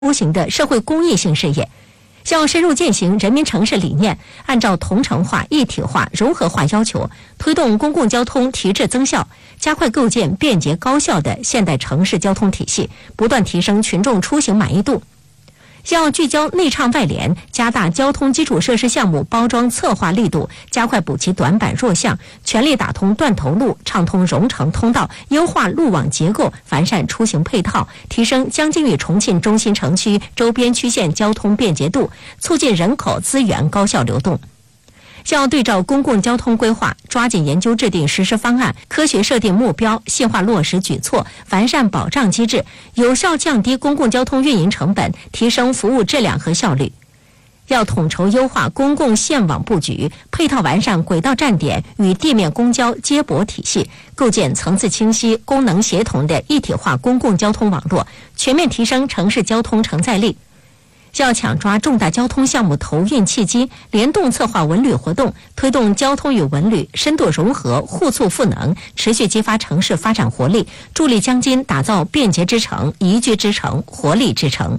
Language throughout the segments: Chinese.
出行的社会公益性事业，要深入践行人民城市理念，按照同城化、一体化、融合化要求，推动公共交通提质增效，加快构建便捷高效的现代城市交通体系，不断提升群众出行满意度。要聚焦内畅外联，加大交通基础设施项目包装策划力度，加快补齐短板弱项，全力打通断头路，畅通蓉城通道，优化路网结构，完善出行配套，提升江津与重庆中心城区周边区县交通便捷度，促进人口资源高效流动。要对照公共交通规划，抓紧研究制定实施方案，科学设定目标，细化落实举措，完善保障机制，有效降低公共交通运营成本，提升服务质量和效率。要统筹优化公共线网布局，配套完善轨道站点与地面公交接驳体系，构建层次清晰、功能协同的一体化公共交通网络，全面提升城市交通承载力。要抢抓重大交通项目投运契机，联动策划文旅活动，推动交通与文旅深度融合、互促赋能，持续激发城市发展活力，助力江津打造便捷之城、宜居之城、活力之城。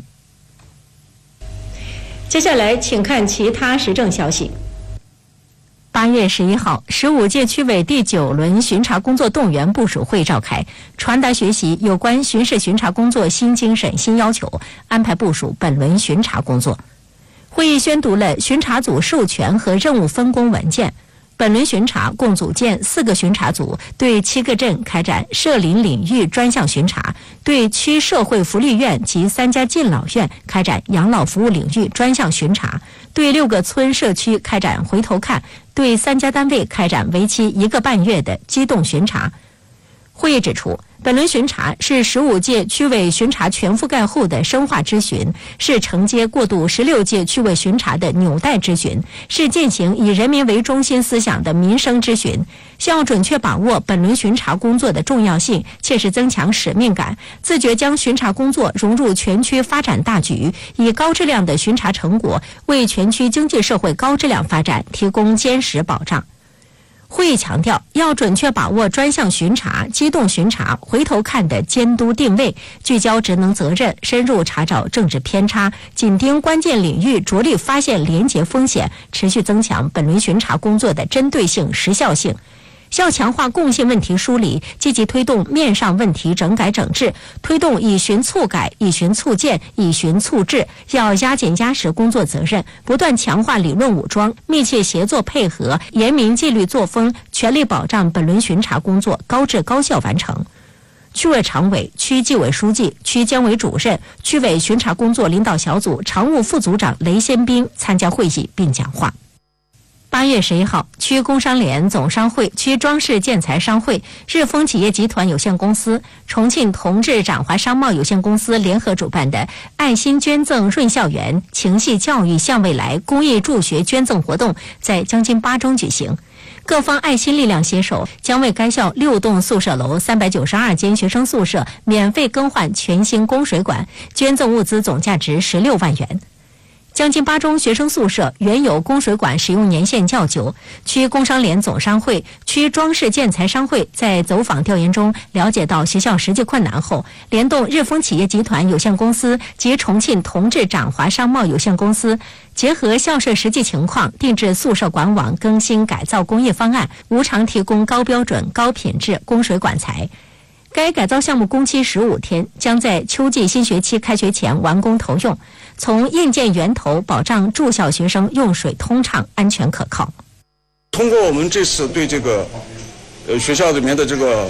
接下来，请看其他时政消息。8月11号，15届区委第9轮巡查工作动员部署会召开，传达学习有关巡视巡查工作新精神、新要求，安排部署本轮巡查工作。会议宣读了巡查组授权和任务分工文件。本轮巡查共组建4个巡查组，对7个镇开展社林领域专项巡查，对区社会福利院及3家敬老院开展养老服务领域专项巡查，对6个村社区开展回头看，对3家单位开展为期1个半月的机动巡查。会议指出，本轮巡查是15届区委巡查全覆盖后的深化咨询，是承接过渡16届区委巡查的纽带咨询，是践行以人民为中心思想的民生咨询。要准确把握本轮巡查工作的重要性，切实增强使命感，自觉将巡查工作融入全区发展大局，以高质量的巡查成果为全区经济社会高质量发展提供坚实保障。会议强调，要准确把握专项巡查、机动巡查、回头看的监督定位，聚焦职能责任，深入查找政治偏差，紧盯关键领域，着力发现廉洁风险，持续增强本轮巡查工作的针对性、时效性。要强化共性问题梳理，积极推动面上问题整改整治，推动以巡促改、以巡促建、以巡促治。要压紧压实工作责任，不断强化理论武装，密切协作配合，严明纪律作风，全力保障本轮巡查工作高质高效完成。区委常委、区纪委书记、区监委主任、区委巡查工作领导小组常务副组长雷先斌参加会议并讲话。8月11号，区工商联总商会、区装饰建材商会、日丰企业集团有限公司、重庆同志展华商贸有限公司联合主办的爱心捐赠润校园、情系教育向未来公益助学捐赠活动在江津8中举行。各方爱心力量携手，将为该校6栋宿舍楼392间学生宿舍免费更换全新供水管，捐赠物资总价值16万元。江津8中学生宿舍原有供水管使用年限较久，区工商联总商会、区装饰建材商会在走访调研中了解到学校实际困难后，联动日丰企业集团有限公司及重庆同志展华商贸有限公司，结合校舍实际情况，定制宿舍管网更新改造工业方案，无偿提供高标准、高品质供水管材。该改造项目工期15天，将在秋季新学期开学前完工投用，从硬件源头保障住校学生用水通畅、安全可靠。 通过我们这次对这个学校里面的这个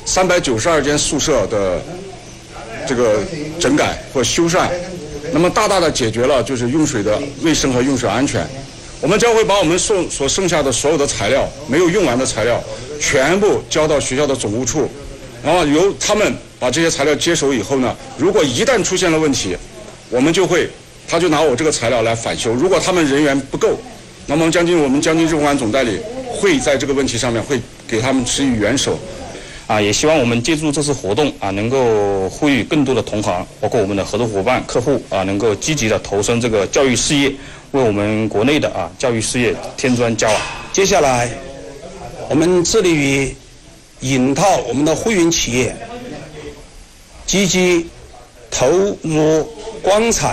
392间宿舍的这个整改或修缮，那么大大的解决了就是用水的卫生和用水安全。我们将会把我们所剩下的所有的材料，没有用完的材料，全部交到学校的总务处。然后由他们把这些材料接手以后呢，如果一旦出现了问题，他就拿我这个材料来返修。如果他们人员不够，那么我们江津日管总代理会在这个问题上面会给他们施以援手。 也希望我们借助这次活动能够呼吁更多的同行，包括我们的合作伙伴、客户能够积极的投身这个教育事业，为我们国内的教育事业添砖加瓦。 接下来，我们致力于引导我们的会员企业积极投入光彩